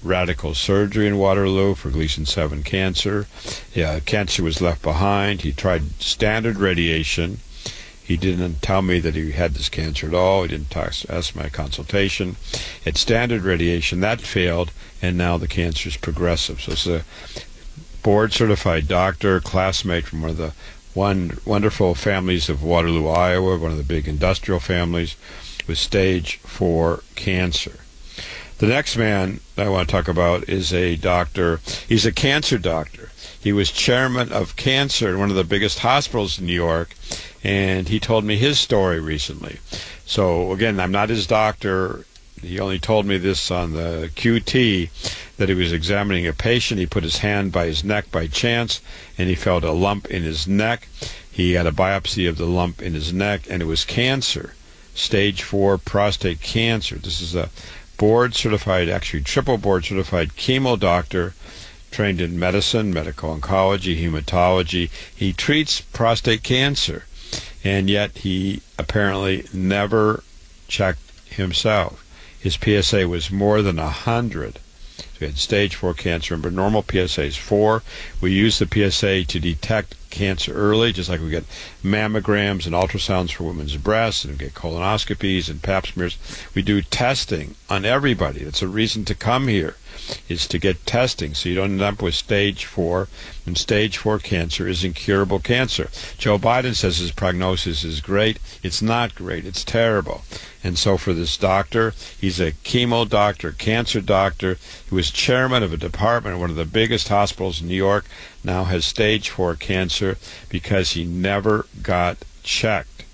radical surgery in Waterloo for Gleason 7 cancer. Cancer was left behind. He tried standard radiation. He didn't tell me that he had this cancer at all. He didn't ask my consultation. At standard radiation, that failed, and now the cancer is progressive. So it's a board-certified doctor, classmate from one of the wonderful families of Waterloo, Iowa, one of the big industrial families, with stage 4 cancer. The next man I want to talk about is a doctor. He's a cancer doctor. He was chairman of cancer in one of the biggest hospitals in New York, and he told me his story recently. So, again, I'm not his doctor. He only told me this on the QT, that he was examining a patient. He put his hand by his neck by chance, and he felt a lump in his neck. He had a biopsy of the lump in his neck, and it was cancer, stage 4 prostate cancer. This is a board-certified, actually triple board-certified chemo doctor, trained in medicine, medical oncology, hematology. He treats prostate cancer, and yet he apparently never checked himself. His PSA was more than 100. So he had stage 4 cancer, but normal PSA is 4. We use the PSA to detect cancer early, just like we get mammograms and ultrasounds for women's breasts, and we get colonoscopies and pap smears. We do testing on everybody. That's a reason to come here, is to get testing so you don't end up with stage 4, and stage 4 cancer is incurable cancer. Joe Biden says his prognosis is great. It's not great. It's terrible. And so for this doctor, he's a chemo doctor, cancer doctor. He was chairman of a department at one of the biggest hospitals in New York, now has stage 4 cancer because he never got checked.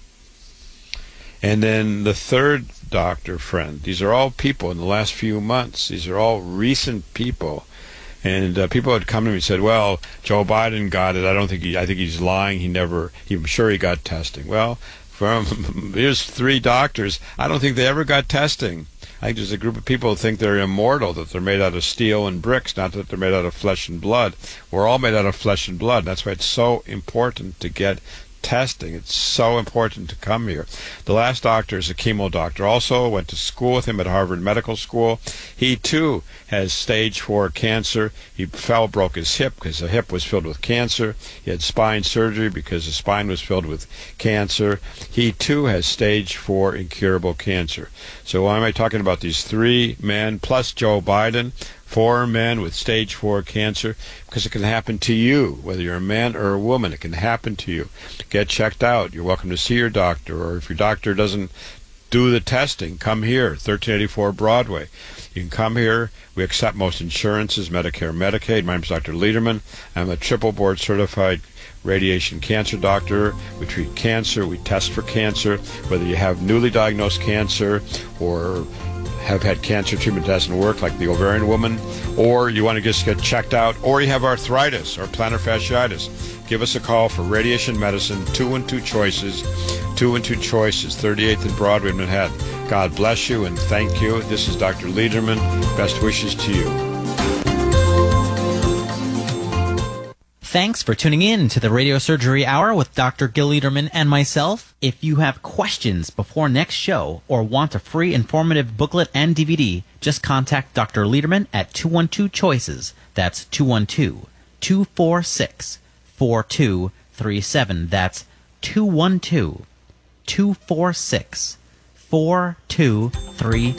And then the third doctor friend, these are all people in the last few months. These are all recent people. And people had come to me and said, well, Joe Biden got it. I think he's lying. I'm sure he got testing. Well, here's 3 doctors. I don't think they ever got testing. I think there's a group of people who think they're immortal, that they're made out of steel and bricks, not that they're made out of flesh and blood. We're all made out of flesh and blood. That's why it's so important to get testing. It's so important to come here. The last doctor is a chemo doctor. Also went to school with him at Harvard Medical School. He too has stage 4 cancer. He broke his hip because the hip was filled with cancer. He had spine surgery because the spine was filled with cancer. He too has stage 4 incurable cancer. So why am I talking about these 3 men plus Joe Biden? 4 men with stage 4 cancer, because it can happen to you, whether you're a man or a woman. It can happen to you. Get checked out. You're welcome to see your doctor, or if your doctor doesn't do the testing, come here, 1384 Broadway. You can come here. We accept most insurances, Medicare, Medicaid. My name is Dr. Lederman. I'm a triple board certified radiation cancer doctor. We treat cancer. We test for cancer, whether you have newly diagnosed cancer or have had cancer treatment that doesn't work, like the ovarian woman, or you want to just get checked out, or you have arthritis or plantar fasciitis. Give us a call for radiation medicine, 212 Choices, 212 Choices, 38th and Broadway in Manhattan. God bless you and thank you. This is Dr. Lederman. Best wishes to you. Thanks for tuning in to the Radio Surgery Hour with Dr. Gil Lederman and myself. If you have questions before next show or want a free informative booklet and DVD, just contact Dr. Lederman at 212 Choices. That's 212-246-4237. That's 212-246-4237.